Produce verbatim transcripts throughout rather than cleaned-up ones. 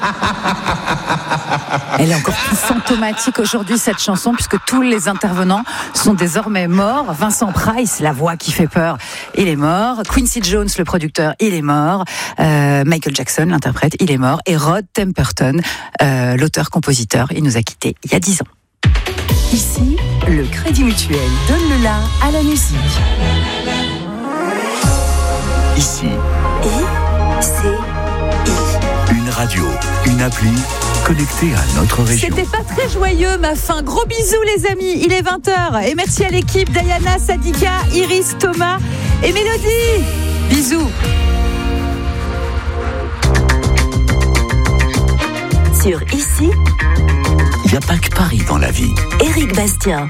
Elle est encore plus fantomatique aujourd'hui, cette chanson, puisque tous les intervenants sont désormais morts. Vincent Price, la voix qui fait peur, il est mort. Quincy Jones, le producteur, il est mort. Euh, Michael Jackson, l'interprète, il est mort. Et Rod Temperton, euh, l'auteur-compositeur, il nous a quittés il y a dix ans. Ici, le Crédit Mutuel donne le la à la musique. Ici, I, C, I. une radio, une appli connectée à notre région. C'était pas très joyeux, ma fin. Gros bisous, les amis. Il est vingt heures. Et merci à l'équipe Diana, Sadika, Iris, Thomas et Mélodie. Bisous. Sur Ici, Il n'y a pas que Paris dans la vie. Éric Bastien.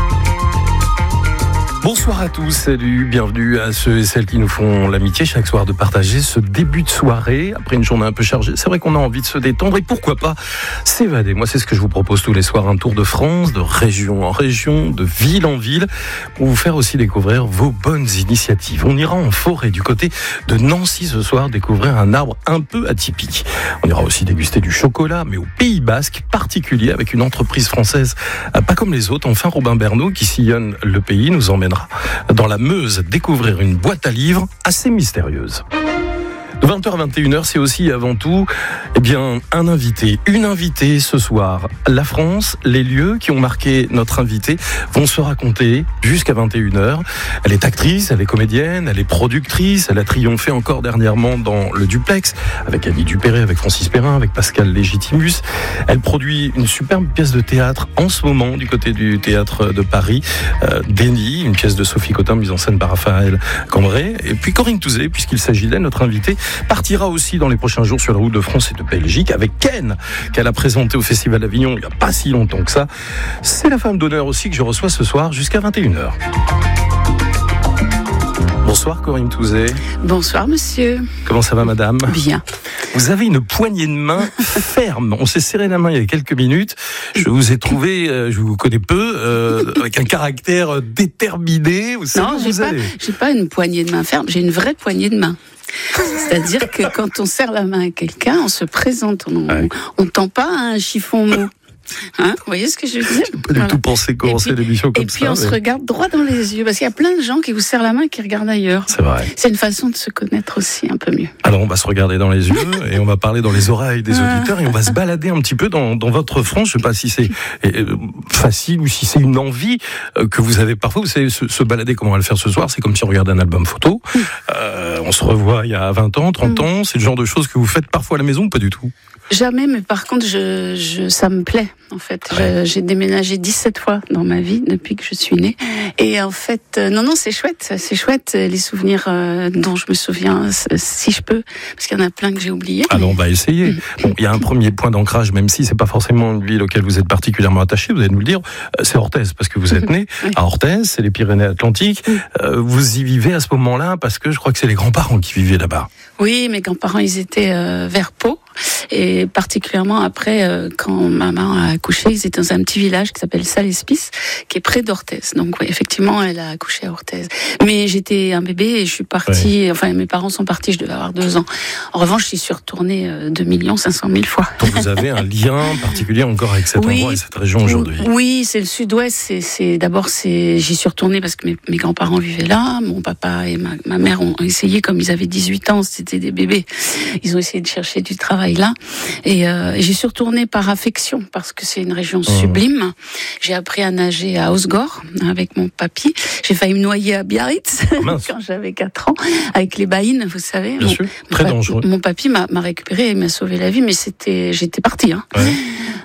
Bonsoir à tous, salut, bienvenue à ceux et celles qui nous font l'amitié chaque soir de partager ce début de soirée après une journée un peu chargée. C'est vrai qu'on a envie de se détendre et pourquoi pas s'évader. Moi, c'est ce que je vous propose tous les soirs, un tour de France, de région en région, de ville en ville, pour vous faire aussi découvrir vos bonnes initiatives. On ira en forêt du côté de Nancy ce soir, découvrir un arbre un peu atypique. On ira aussi déguster du chocolat, mais au Pays Basque, particulier avec une entreprise française pas comme les autres. Enfin, Robin Bernot, qui sillonne le pays, nous emmènera dans la Meuse découvrir une boîte à livres assez mystérieuse. De vingt heures à vingt et une heures, c'est aussi avant tout eh bien, un invité, une invitée ce soir. La France, les lieux qui ont marqué notre invité vont se raconter jusqu'à vingt et une heures. Elle est actrice, elle est comédienne, elle est productrice, elle a triomphé encore dernièrement dans Le Duplex, avec Annie Dupéré, avec Francis Perrin, avec Pascal Légitimus. Elle produit une superbe pièce de théâtre en ce moment du côté du théâtre de Paris, euh, Déni, une pièce de Sophie Cotin, mise en scène par Raphaël Cambray. Et puis Corinne Touzé, puisqu'il s'agit d'elle, notre invitée, partira aussi dans les prochains jours sur la route de France et de Belgique avec Ken, qu'elle a présenté au Festival d'Avignon il n'y a pas si longtemps que ça. C'est la femme d'honneur aussi que je reçois ce soir jusqu'à vingt et une heures. Bonsoir Corinne Touzé. Bonsoir monsieur. Comment ça va madame ? Bien. Vous avez une poignée de main ferme. On s'est serré la main il y a quelques minutes. Je vous ai trouvé, euh, je vous connais peu, euh, avec un caractère déterminé. Vous savez non, où j'ai vous pas, allez. j'ai pas une poignée de main ferme, j'ai une vraie poigngne de main. C'est-à-dire que quand on serre la main à quelqu'un, on se présente, on Ouais. ne tend pas à un chiffon mou. Hein, vous voyez ce que je veux dire ? J'ai pas du tout pensé commencer puis- l'émission comme Et puis ça. on mais se regarde droit dans les yeux, parce qu'il y a plein de gens qui vous serrent la main et qui regardent ailleurs. C'est vrai. C'est une façon de se connaître aussi un peu mieux. Alors on va se regarder dans les yeux et on va parler dans les oreilles des auditeurs et on va se balader un petit peu dans, dans votre France. Je sais pas si c'est euh, facile ou si c'est une envie euh, que vous avez parfois. Vous savez, se, se balader, comment on va le faire ce soir, c'est comme si on regardait un album photo. Euh, on se revoit il y a vingt ans, trente ans. C'est le genre de choses que vous faites parfois à la maison ou pas du tout ? Jamais, mais par contre, je, je, ça me plaît, en fait. Je, j'ai déménagé dix-sept fois dans ma vie, depuis que je suis née. Et en fait, euh, non, non, c'est chouette, c'est chouette, les souvenirs euh, dont je me souviens, si je peux, parce qu'il y en a plein que j'ai oubliés. Alors on va essayer. Bon, il y a un premier point d'ancrage, même si c'est pas forcément une ville auquel vous êtes particulièrement attaché, vous allez nous le dire, euh, c'est Orthez, parce que vous êtes né Oui. à Orthez, c'est les Pyrénées-Atlantiques. Euh, vous y vivez à ce moment-là, parce que je crois que c'est les grands-parents qui vivaient là-bas. Oui, mes grands-parents, ils étaient euh, vers Pau. Et particulièrement après, euh, quand maman a accouché, ils étaient dans un petit village qui s'appelle Salespis, qui est près d'Orthez. Donc oui, effectivement, elle a accouché à Orthez. Mais j'étais un bébé et je suis partie, ouais. Enfin mes parents sont partis, je devais avoir deux ans. En revanche, j'y suis retournée euh, deux millions cinq cent mille fois. Donc vous avez un lien particulier encore avec cet oui, endroit et cette région aujourd'hui. Oui, c'est le sud-ouest. C'est, c'est, d'abord, c'est, j'y suis retournée parce que mes, mes grands-parents vivaient là. Mon papa et ma, ma mère ont essayé, comme ils avaient dix-huit ans, c'était des bébés. Ils ont essayé de chercher du travail là. Et euh, j'y suis retournée par affection parce que c'est une région mmh. sublime. J'ai appris à nager à Osgore avec mon papy. J'ai failli me noyer à Biarritz quand j'avais quatre ans avec les baïnes, vous savez. Bien mon, sûr, très mon dangereux. Mon papy m'a, m'a récupéré et m'a sauvé la vie, mais c'était, j'étais partie. Hein. Ouais.